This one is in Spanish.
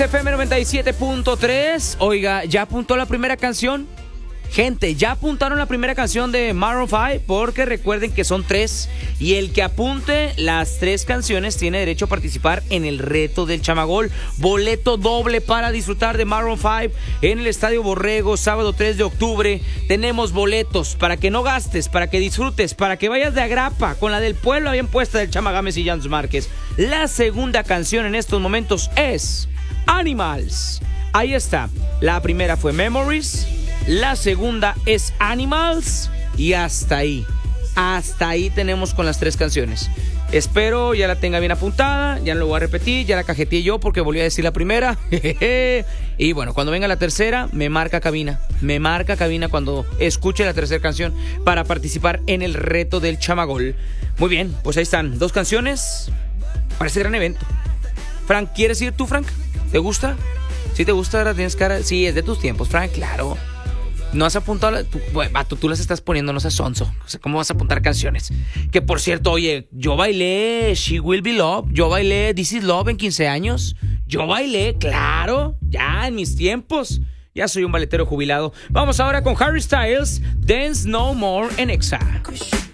FM 97.3. Oiga, ¿ya apuntó la primera canción? Gente, ya apuntaron la primera canción de Maroon 5, porque recuerden que son 3 y el que apunte las 3 canciones tiene derecho a participar en el reto del Chamagol. Boleto doble para disfrutar de Maroon 5 en el Estadio Borrego, sábado 3 de octubre. Tenemos boletos para que no gastes, para que disfrutes, para que vayas de agrapa con la del pueblo bien puesta del Chama Gámez y Jans Márquez. La segunda canción en estos momentos es Animals. Ahí está. La primera fue Memories. La segunda es Animals. Y hasta ahí tenemos con las 3 canciones. Espero ya la tenga bien apuntada. Ya no lo voy a repetir, ya la cajeteé yo porque volví a decir la primera. Y bueno, cuando venga la tercera, me marca cabina cuando escuche la tercera canción para participar en el reto del Chamagol. Muy bien, pues ahí están 2 canciones para este gran evento. Frank, ¿quieres ir tú, Frank? ¿Te gusta? ¿Sí te gusta? Ahora tienes cara. Sí, es de tus tiempos, Frank, claro. No has apuntado. Tú las estás poniendo, no seas sonso. O sea, ¿cómo vas a apuntar canciones? Que por cierto, oye, yo bailé She Will Be Love. Yo bailé This Is Love en 15 años. Yo bailé, claro. Ya en mis tiempos. Ya soy un baletero jubilado. Vamos ahora con Harry Styles, Dance No More en Exa.